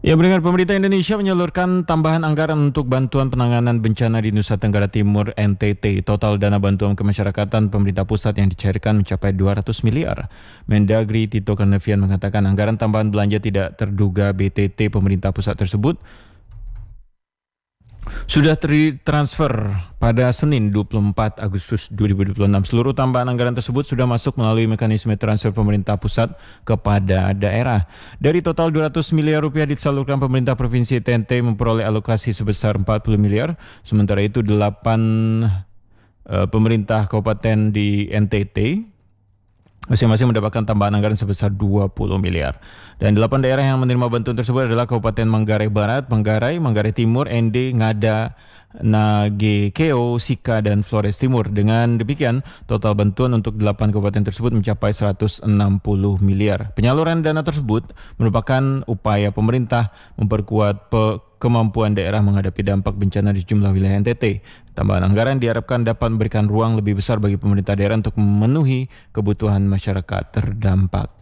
Ya, mendengar pemerintah Indonesia menyalurkan tambahan anggaran untuk bantuan penanganan bencana di Nusa Tenggara Timur (NTT). Total dana bantuan kemasyarakatan pemerintah pusat yang dicairkan mencapai 200 miliar. Mendagri Tito Karnavian mengatakan anggaran tambahan belanja tidak terduga BTT pemerintah pusat tersebut sudah transfer pada Senin 24 Agustus 2026. Seluruh tambahan anggaran tersebut sudah masuk melalui mekanisme transfer pemerintah pusat kepada daerah. Dari total 200 miliar rupiah disalurkan pemerintah Provinsi TNT memperoleh alokasi sebesar 40 miliar. Sementara itu 8 pemerintah kabupaten di NTT masing-masing mendapatkan tambahan anggaran sebesar 20 miliar. Dan 8 daerah yang menerima bantuan tersebut adalah Kabupaten Manggarai Barat, Manggarai Timur, ND, Ngada, Nagekeo, Sika, dan Flores Timur. Dengan demikian, total bantuan untuk 8 kabupaten tersebut mencapai 160 miliar. Penyaluran dana tersebut merupakan upaya pemerintah memperkuat kemampuan daerah menghadapi dampak bencana di sejumlah wilayah NTT. Tambahan anggaran diharapkan dapat memberikan ruang lebih besar bagi pemerintah daerah untuk memenuhi kebutuhan masyarakat terdampak.